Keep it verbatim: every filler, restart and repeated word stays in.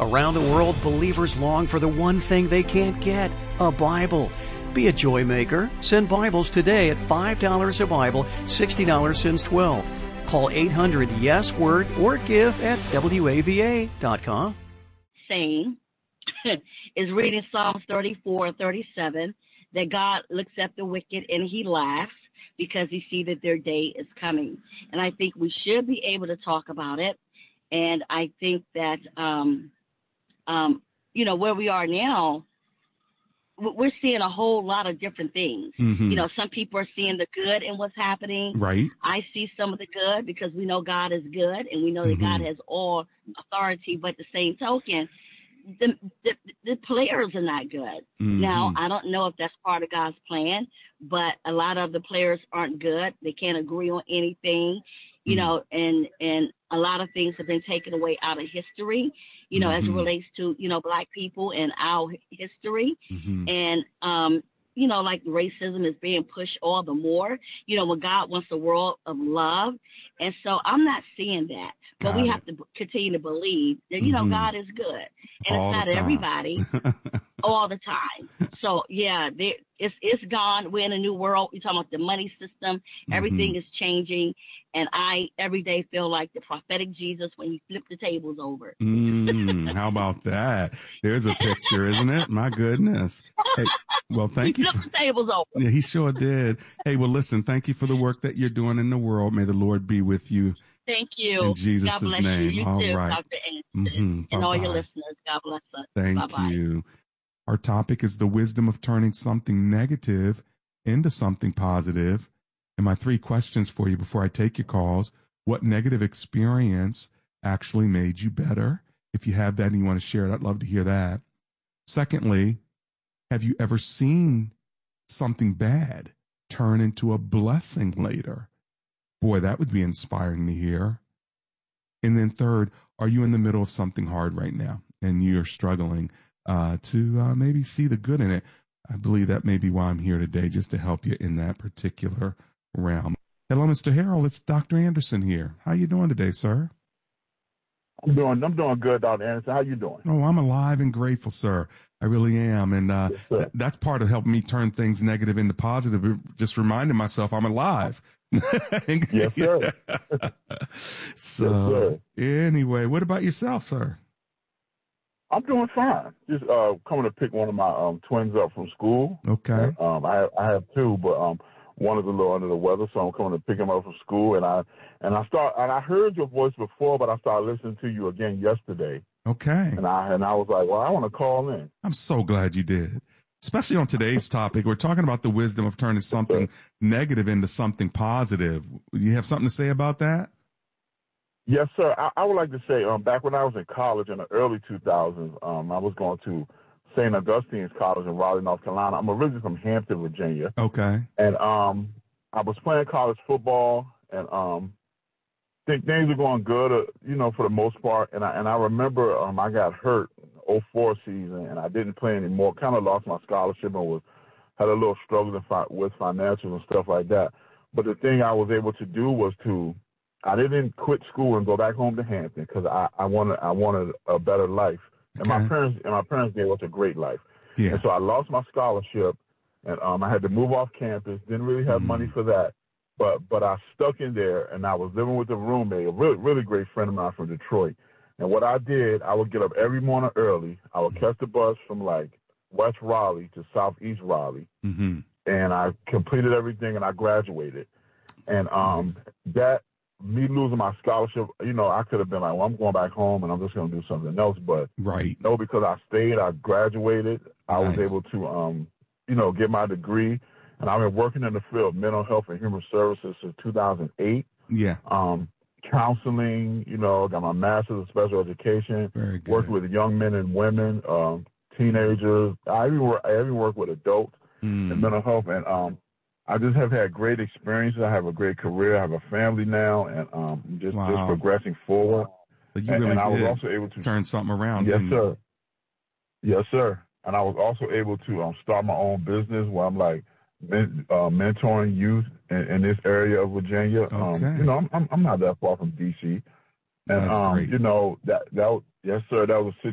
Around the world, believers long for the one thing they can't get, a Bible. Be a joy maker. Send Bibles today at five dollars a Bible, sixty dollars since twelve. Call eight hundred yes word or give at W A V A dot com. Saying is reading Psalms thirty-four, thirty-seven, that God looks at the wicked and he laughs because he sees that their day is coming. And I think we should be able to talk about it. And I think that, um, um, you know, where we are now, we're seeing a whole lot of different things. Mm-hmm. You know, some people are seeing the good in what's happening. Right. I see some of the good because we know God is good and we know that Mm-hmm. God has all authority. But the same token, the, the, the players are not good. Mm-hmm. Now, I don't know if that's part of God's plan, but a lot of the players aren't good. They can't agree on anything, you Mm-hmm. know, and, and a lot of things have been taken away out of history, you know, Mm-hmm. as it relates to, you know, Black people and our history. Mm-hmm. And, um, you know, like racism is being pushed all the more, you know, when God wants a world of love. And so I'm not seeing that, but Got we it. have to b- continue to believe that, you know, Mhm. God is good. And All it's the not time. everybody all the time. So, yeah, there, it's it's gone. We're in a new world. We're talking about the money system. Everything Mhm. is changing. And I every day feel like the prophetic Jesus when he flipped the tables over. Mm, how about that? There's a picture, isn't it? My goodness. Hey, well, thank he you. flipped For, the tables over. yeah, he sure did. Hey, well, listen, thank you for the work that you're doing in the world. May the Lord be with you. Thank you. In Jesus' God bless name. you. You All too, right. Doctor Anderson. Mm-hmm. And all your Bye-bye. listeners. God bless us. Thank Bye-bye. you. Our topic is the wisdom of turning something negative into something positive. And my three questions for you before I take your calls: what negative experience actually made you better? If you have that and you want to share it, I'd love to hear that. Secondly, have you ever seen something bad turn into a blessing later? Boy, that would be inspiring to hear. And then third, are you in the middle of something hard right now and you're struggling uh, to uh, maybe see the good in it? I believe that may be why I'm here today, just to help you in that particular realm. Hello, Mister Harold. It's Doctor Anderson here. How you doing today, sir? I'm doing. I'm doing good, Doctor Anderson. How you doing? Oh, I'm alive and grateful, sir. I really am, and uh, Yes, th- that's part of helping me turn things negative into positive. Just reminding myself I'm alive. Yes, sir. So, yes, sir. Anyway, what about yourself, sir? I'm doing fine. Just uh, coming to pick one of my um, twins up from school. Okay. And, um, I have, I have two, but um, one is a little under the weather, so I'm coming to pick him up from school. And I and I start and I heard your voice before, but I started listening to you again yesterday. Okay. And I and I was like, well, I want to call in. I'm so glad you did. Especially on today's topic, we're talking about the wisdom of turning something negative into something positive. You have something to say about that? Yes, sir. I, I would like to say, um, back when I was in college in the early two thousands, um, I was going to Saint Augustine's College in Raleigh, North Carolina. I'm originally from Hampton, Virginia. Okay. And um, I was playing college football, and um, think things were going good, uh, you know, for the most part. And I and I remember um, I got hurt in the oh four season, and I didn't play anymore. Kind of lost my scholarship and was had a little struggle with financials and stuff like that. But the thing I was able to do was to I didn't quit school and go back home to Hampton because I, I wanted I wanted a better life, and Okay. my parents and my parents gave us a great life. Yeah. And so I lost my scholarship, and um, I had to move off campus. Didn't really have Mm. money for that, but but I stuck in there, and I was living with a roommate, a really really great friend of mine from Detroit. And what I did, I would get up every morning early. I would catch the bus from like West Raleigh to Southeast Raleigh, Mm-hmm. and I completed everything, and I graduated. And um, that. Me losing my scholarship, you know, I could have been like, well, I'm going back home and I'm just going to do something else. But Right. no, because I stayed, I graduated, I was Nice. able to, um, you know, get my degree. And I've been working in the field of mental health and human services since two thousand eight. Yeah. Um, counseling, you know, got my master's in special education. Very good. Worked with young men and women, um, teenagers. I even work, I even work with adults Mm. in mental health. And um, I just have had great experiences. I have a great career. I have a family now, and um, just Wow. just progressing forward. But you and, really and I did was also able to turn something around, Yes, didn't you? sir. Yes, sir. And I was also able to um, start my own business where I'm like men, uh, mentoring youth in, in this area of Virginia. Okay. Um, you know, I'm, I'm I'm not that far from D C. And That's um, great. you know that that was, yes, sir. That was